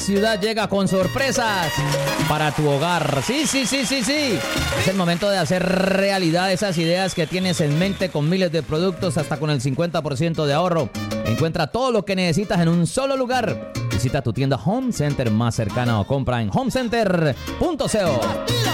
Ciudad llega con sorpresas para tu hogar. Sí. Es el momento de hacer realidad esas ideas que tienes en mente con miles de productos hasta con el 50% de ahorro. Encuentra todo lo que necesitas en un solo lugar. Visita tu tienda Home Center más cercana o compra en homecenter.co.